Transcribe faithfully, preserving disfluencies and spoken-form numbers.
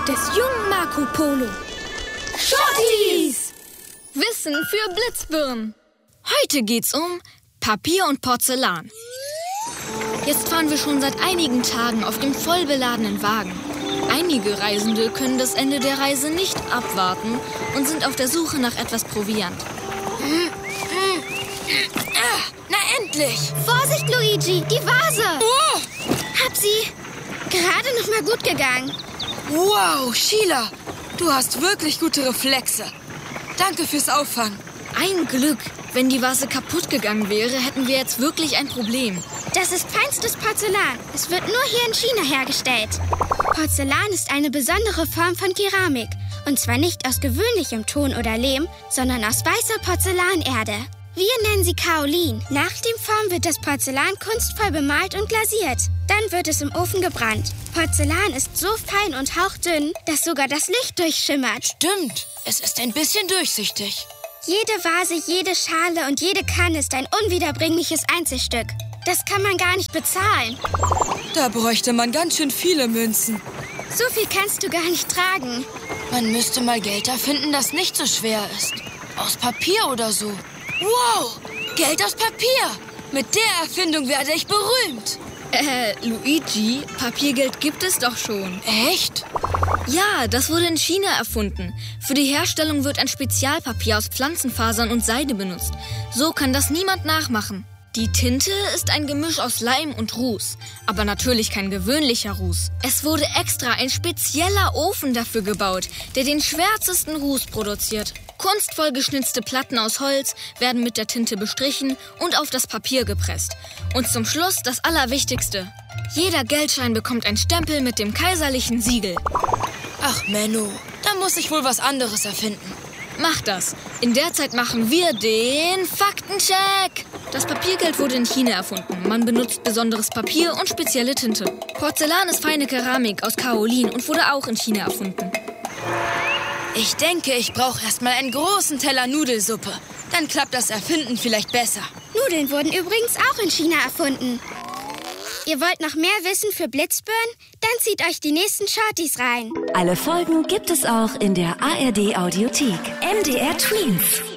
des jungen Marco Polo. Shorties! Wissen für Blitzbirnen. Heute geht's um Papier und Porzellan. Jetzt fahren wir schon seit einigen Tagen auf dem vollbeladenen Wagen. Einige Reisende können das Ende der Reise nicht abwarten und sind auf der Suche nach etwas Proviant. Na endlich! Vorsicht, Luigi, die Vase! Oh! Hab sie gerade noch mal gut gegangen. Wow, Sheila, du hast wirklich gute Reflexe. Danke fürs Auffangen. Ein Glück. Wenn die Vase kaputt gegangen wäre, hätten wir jetzt wirklich ein Problem. Das ist feinstes Porzellan. Es wird nur hier in China hergestellt. Porzellan ist eine besondere Form von Keramik. Und zwar nicht aus gewöhnlichem Ton oder Lehm, sondern aus weißer Porzellanerde. Wir nennen sie Kaolin. Nach dem Form wird das Porzellan kunstvoll bemalt und glasiert. Dann wird es im Ofen gebrannt. Porzellan ist so fein und hauchdünn, dass sogar das Licht durchschimmert. Stimmt, es ist ein bisschen durchsichtig. Jede Vase, jede Schale und jede Kanne ist ein unwiederbringliches Einzelstück. Das kann man gar nicht bezahlen. Da bräuchte man ganz schön viele Münzen. So viel kannst du gar nicht tragen. Man müsste mal Geld erfinden, das nicht so schwer ist. Aus Papier oder so. Wow, Geld aus Papier. Mit der Erfindung werde ich berühmt. Äh, Luigi, Papiergeld gibt es doch schon. Echt? Ja, das wurde in China erfunden. Für die Herstellung wird ein Spezialpapier aus Pflanzenfasern und Seide benutzt. So kann das niemand nachmachen. Die Tinte ist ein Gemisch aus Leim und Ruß, aber natürlich kein gewöhnlicher Ruß. Es wurde extra ein spezieller Ofen dafür gebaut, der den schwärzesten Ruß produziert. Kunstvoll geschnitzte Platten aus Holz werden mit der Tinte bestrichen und auf das Papier gepresst. Und zum Schluss das Allerwichtigste. Jeder Geldschein bekommt einen Stempel mit dem kaiserlichen Siegel. Ach, Menno, da muss ich wohl was anderes erfinden. Mach das. In der Zeit machen wir den Faktencheck. Das Papiergeld wurde in China erfunden. Man benutzt besonderes Papier und spezielle Tinte. Porzellan ist feine Keramik aus Kaolin und wurde auch in China erfunden. Ich denke, ich brauche erstmal einen großen Teller Nudelsuppe. Dann klappt das Erfinden vielleicht besser. Nudeln wurden übrigens auch in China erfunden. Ihr wollt noch mehr Wissen für Blitzbirnen? Dann zieht euch die nächsten Shorties rein. Alle Folgen gibt es auch in der A R D Audiothek. M D R Tweens.